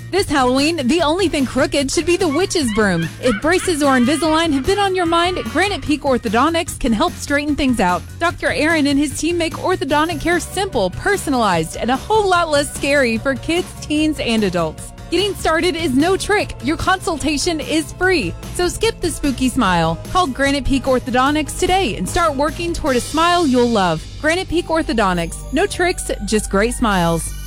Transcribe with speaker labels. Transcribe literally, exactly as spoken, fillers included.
Speaker 1: This Halloween, the only thing crooked should be the witch's broom. If braces or Invisalign have been on your mind, Granite Peak Orthodontics can help straighten things out. Doctor Aaron and his team make orthodontic care simple, personalized, and a whole lot less scary for kids, teens, and adults. Getting started is no trick. Your consultation is free. So skip the spooky smile. Call Granite Peak Orthodontics today and start working toward a smile you'll love. Granite Peak Orthodontics. No tricks, just great smiles.